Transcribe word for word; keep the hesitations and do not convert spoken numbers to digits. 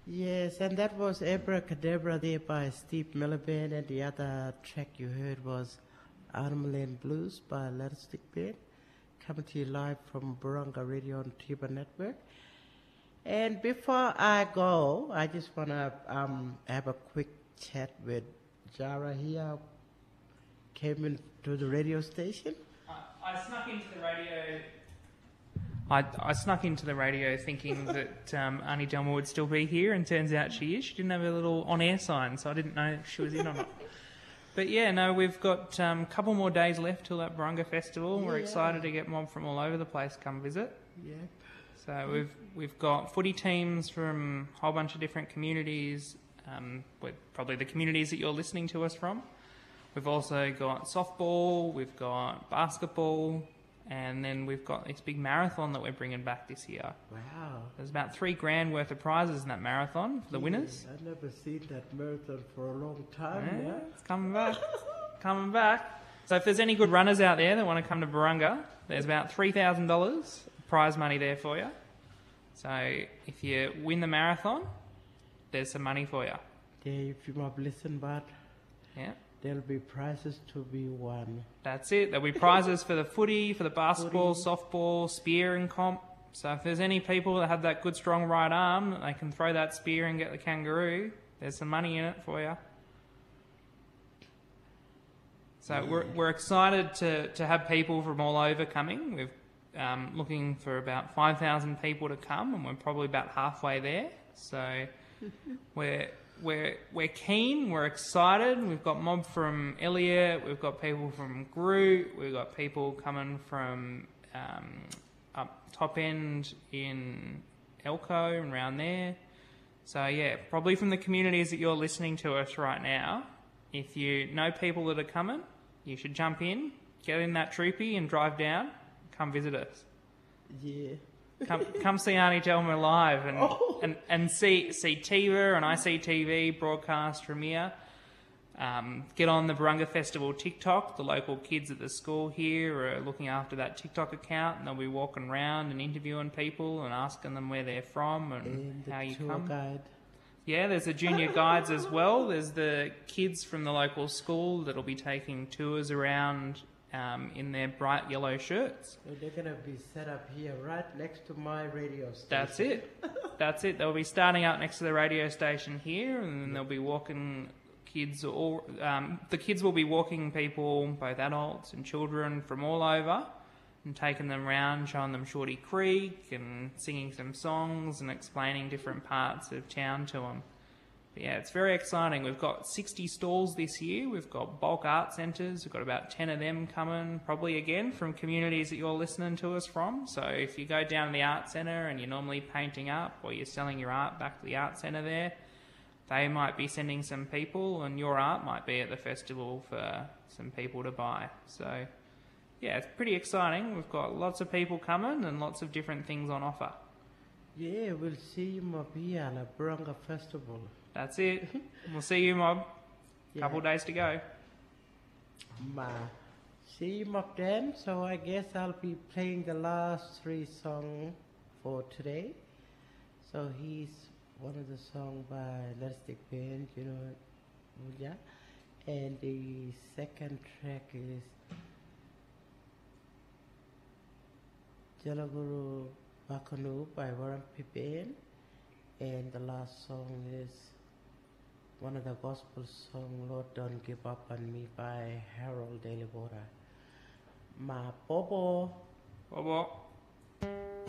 Yes, and that was Abracadabra there by Steve Miliband, and the other track you heard was Armland Blues by Elastic Band, coming to you live from Barunga Radio on Tiba Network. And before I go, I just want to um, have a quick chat with Jara here, came into the radio station. I, I snuck into the radio... I, I snuck into the radio thinking that um, Arnie Delma would still be here, and turns out she is. She didn't have a little on-air sign, so I didn't know if she was in or not. But yeah, no, we've got um, a couple more days left till that Barunga Festival. Yeah. We're excited to get mob from all over the place come visit. Yeah. So we've we've got footy teams from a whole bunch of different communities, um, with probably the communities that you're listening to us from. We've also got softball, we've got basketball, and then we've got this big marathon that we're bringing back this year. Wow. There's about three grand worth of prizes in that marathon for the yeah, winners. I've never seen that marathon for a long time. Yeah, Yeah, it's coming back. coming back. So if there's any good runners out there that want to come to Barunga, there's about three thousand dollars prize money there for you. So if you win the marathon, there's some money for you. Yeah, if you might listen, but yeah, there'll be prizes to be won. That's it. There'll be prizes for the footy, for the basketball, Footy. softball, spear and comp. So if there's any people that have that good strong right arm, they can throw that spear and get the kangaroo. There's some money in it for you. So Yeah. we're we're excited to, to have people from all over coming. We're um, looking for about five thousand people to come, and we're probably about halfway there. So we're we're we're keen. We're excited. We've got mob from Elliot. We've got people from Groot. We've got people coming from um, up top end in Elko and around there. So yeah, probably from the communities that you're listening to us right now. If you know people that are coming, you should jump in, get in that troopy and drive down. Come visit us. Yeah. Come, come see Arnie Delma live and, Oh. and, and see see Tiva and I C T V broadcast from here. Um, get on the Barunga Festival TikTok. The local kids at the school here are looking after that TikTok account, and they'll be walking around and interviewing people and asking them where they're from and, And the how you tour come. guide. Yeah, there's the junior guides as well. There's the kids from the local school that'll be taking tours around um, in their bright yellow shirts. So they're going to be set up here right next to my radio station. That's it. That's it. They'll be starting out next to the radio station here, and then they'll be walking kids. All um, the kids will be walking people, both adults and children, from all over, and taking them round, showing them Shorty Creek, and singing some songs and explaining different parts of town to them. But yeah, it's very exciting. We've got sixty stalls this year. We've got bulk art centres. We've got about ten of them coming, probably again from communities that you're listening to us from. So if you go down to the art centre and you're normally painting up, or you're selling your art back to the art centre there, they might be sending some people, and your art might be at the festival for some people to buy. So yeah, it's pretty exciting. We've got lots of people coming and lots of different things on offer. Yeah, we'll see you mob here at the Barunga Festival. That's it. We'll see you, mob. Yeah. Couple days to go. Ma. See you mob then. So I guess I'll be playing the last three songs for today. So he's one of the songs by Elastic Band, you know, yeah. And the second track is Jalaguru Bakanu by Warampi Band. And the last song is one of the gospel songs, Lord Don't Give Up on Me by Harold Delibora. Ma Bobo. Bobo.